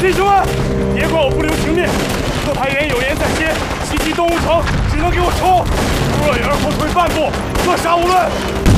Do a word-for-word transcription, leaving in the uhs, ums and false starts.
弟兄们，别怪我不留情面，特派员有言在先，袭击东吴城，只能给我冲！若有人后退半步，格杀勿论。